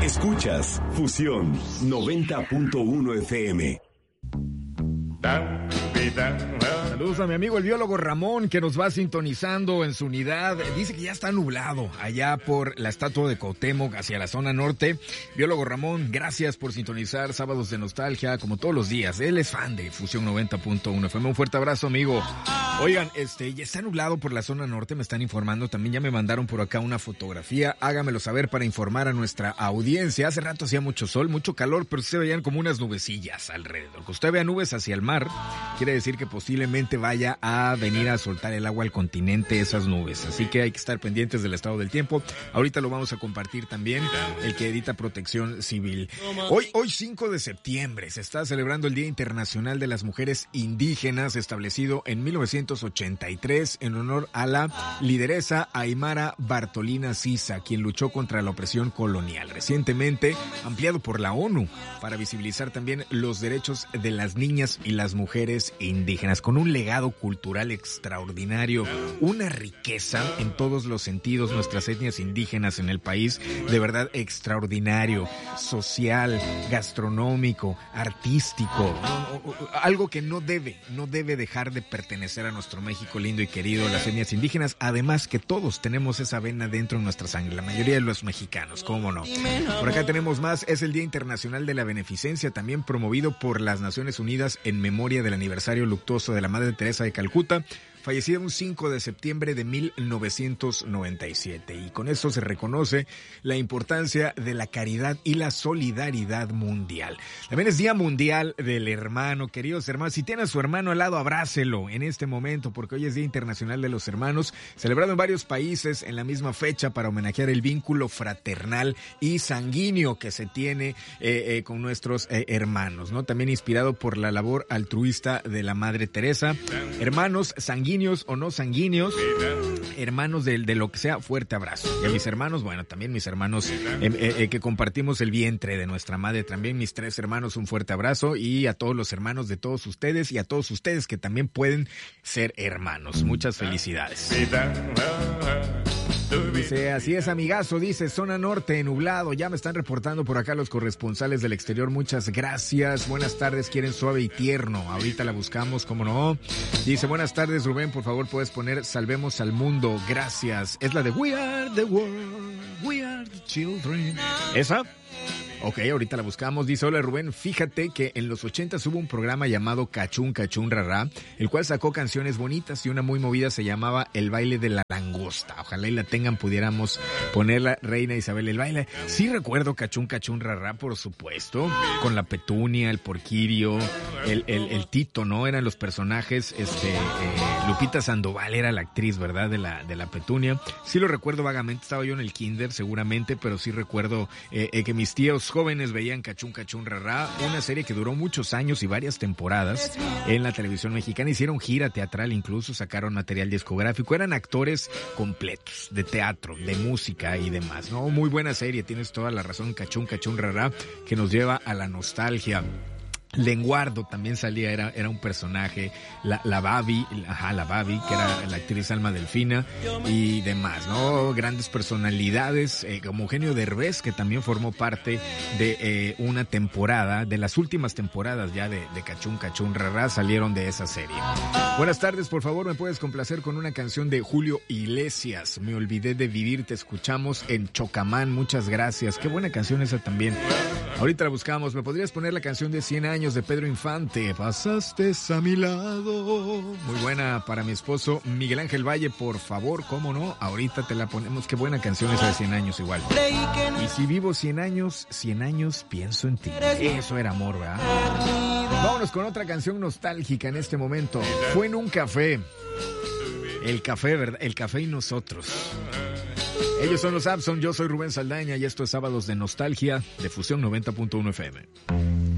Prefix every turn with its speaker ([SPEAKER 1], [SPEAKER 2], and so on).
[SPEAKER 1] Escuchas Fusión 90.1 FM.
[SPEAKER 2] Saludos a mi amigo el biólogo Ramón, que nos va sintonizando en su unidad. Dice que ya está nublado allá por la estatua de Cuauhtémoc hacia la zona norte. Biólogo Ramón, gracias por sintonizar Sábados de Nostalgia como todos los días. Él es fan de Fusión 90.1 FM. Un fuerte abrazo, amigo. Oigan, ya está nublado por la zona norte, me están informando. También ya me mandaron por acá una fotografía. Hágamelo saber para informar a nuestra audiencia. Hace rato hacía mucho sol, mucho calor, pero se veían como unas nubecillas alrededor. Que usted vea nubes hacia el mar, quiere decir que posiblemente vaya a venir a soltar el agua al continente esas nubes. Así que hay que estar pendientes del estado del tiempo. Ahorita lo vamos a compartir también, el que edita Protección Civil. Hoy 5 de septiembre se está celebrando el Día Internacional de las Mujeres Indígenas, establecido en 1983 en honor a la lideresa Aymara Bartolina Sisa, quien luchó contra la opresión colonial. Recientemente ampliado por la ONU para visibilizar también los derechos de las niñas y las mujeres indígenas, con un legado cultural extraordinario, una riqueza en todos los sentidos, nuestras etnias indígenas en el país, de verdad extraordinario, social, gastronómico, artístico, algo que no debe dejar de pertenecer a nuestro México lindo y querido, las etnias indígenas, además que todos tenemos esa vena dentro de nuestra sangre, la mayoría de los mexicanos, cómo no. Por acá tenemos más, es el Día Internacional de la Beneficencia, también promovido por las Naciones Unidas en memoria del aniversario luctuoso de la Madre Teresa de Calcuta, fallecida un 5 de septiembre de 1997. Y con esto se reconoce la importancia de la caridad y la solidaridad mundial. También es Día Mundial del Hermano. Queridos hermanos, si tiene a su hermano al lado, abrácelo en este momento, porque hoy es Día Internacional de los Hermanos, celebrado en varios países en la misma fecha para homenajear el vínculo fraternal y sanguíneo que se tiene con nuestros hermanos, ¿no? También inspirado por la labor altruista de la Madre Teresa. Hermanos sanguíneos o no sanguíneos, hermanos de lo que sea, fuerte abrazo. Y a mis hermanos, bueno, también mis hermanos que compartimos el vientre de nuestra madre, también mis 3 hermanos, un fuerte abrazo, y a todos los hermanos de todos ustedes y a todos ustedes que también pueden ser hermanos. Muchas felicidades. Dice, así es, amigazo, dice, zona norte, nublado, ya me están reportando por acá los corresponsales del exterior, muchas gracias, buenas tardes, quieren suave y tierno, ahorita la buscamos, cómo no. Dice, buenas tardes, Rubén, por favor, puedes poner Salvemos al Mundo, gracias, es la de We Are the World, We Are the Children, ¿esa? Ok, ahorita la buscamos. Dice, hola Rubén, fíjate que en los 80s hubo un programa llamado Cachún Cachún Rará, el cual sacó canciones bonitas y una muy movida se llamaba El Baile de la Langosta. Ojalá y la tengan, pudiéramos ponerla, Reina Isabel, el baile. Sí recuerdo Cachún Cachún Rará, por supuesto, con la Petunia, el Porquirio, el Tito, ¿no? Eran los personajes, Lupita Sandoval era la actriz, ¿verdad? De la Petunia. Sí lo recuerdo vagamente, estaba yo en el kinder seguramente, pero sí recuerdo que mis tíos jóvenes veían Cachún Cachún Rará, una serie que duró muchos años y varias temporadas en la televisión mexicana. Hicieron gira teatral, incluso sacaron material discográfico, eran actores completos de teatro, de música y demás, ¿no? Muy buena serie, tienes toda la razón, Cachún Cachún Rará, que nos lleva a la nostalgia. Lenguardo también salía, era un personaje, la Babi, que era la actriz Alma Delfina y demás, ¿no? Grandes personalidades, como Eugenio Derbez, que también formó parte de una temporada, de las últimas temporadas ya de Cachún Cachún Rará, salieron de esa serie. Buenas tardes, por favor, ¿me puedes complacer con una canción de Julio Iglesias? Me olvidé de vivir, te escuchamos en Chocamán, muchas gracias. Qué buena canción esa también. Ahorita la buscamos. ¿Me podrías poner la canción de 100 años de Pedro Infante? Pasaste a mi lado. Muy buena para mi esposo Miguel Ángel Valle, por favor, ¿cómo no? Ahorita te la ponemos. Qué buena canción esa de 100 años igual. Y si vivo 100 años pienso en ti. Eso era amor, ¿verdad? Vámonos con otra canción nostálgica en este momento. Fue en un café. El café, ¿verdad? El café y nosotros. Ellos son los Abson, yo soy Rubén Saldaña y esto es Sábados de Nostalgia de Fusión 90.1 FM.